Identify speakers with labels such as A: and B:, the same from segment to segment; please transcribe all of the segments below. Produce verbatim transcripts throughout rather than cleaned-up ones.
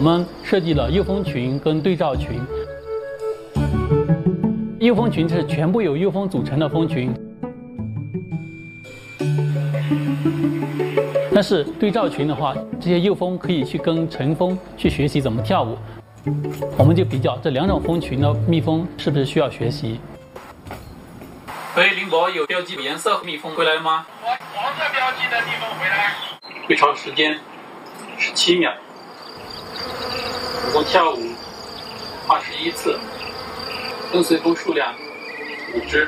A: 我们设计了幼蜂群跟对照群。幼蜂群是全部由幼蜂组成的蜂群，但是对照群的话，这些幼蜂可以去跟成蜂去学习怎么跳舞。我们就比较这两种蜂群的蜜蜂是不是需要学习。喂，林博，有标记颜色蜜蜂回来了吗？
B: 黄色标记的蜜蜂回来。
A: 归巢时间十七秒，总共跳舞二十一次，跟随蜂数量五只。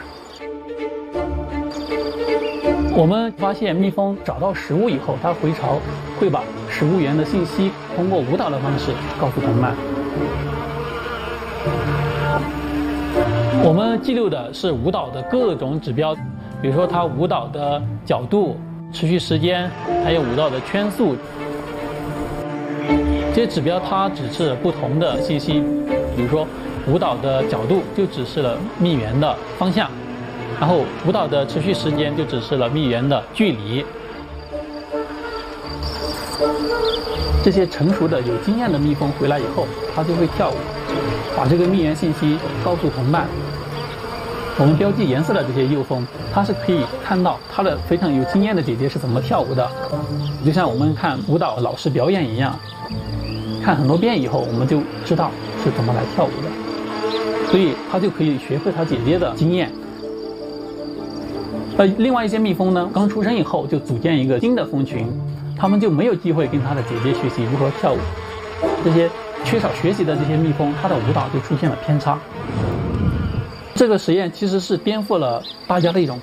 A: 我们发现蜜蜂找到食物以后，它回巢会把食物源的信息通过舞蹈的方式告诉同伴。我们记录的是舞蹈的各种指标，比如说它舞蹈的角度、持续时间，还有舞蹈的圈数。这些指标它指示了不同的信息，比如说舞蹈的角度就指示了蜜源的方向，然后舞蹈的持续时间就指示了蜜源的距离。这些成熟的有经验的蜜蜂回来以后，它就会跳舞，把这个蜜源信息告诉同伴。我们标记颜色的这些幼蜂，它是可以看到它的非常有经验的姐姐是怎么跳舞的，就像我们看舞蹈老师表演一样，看很多遍以后，我们就知道是怎么来跳舞的，所以它就可以学会它姐姐的经验。呃，另外一些蜜蜂呢，刚出生以后就组建一个新的蜂群，它们就没有机会跟它的姐姐学习如何跳舞。这些缺少学习的这些蜜蜂，它的舞蹈就出现了偏差。这个实验其实是颠覆了大家的一种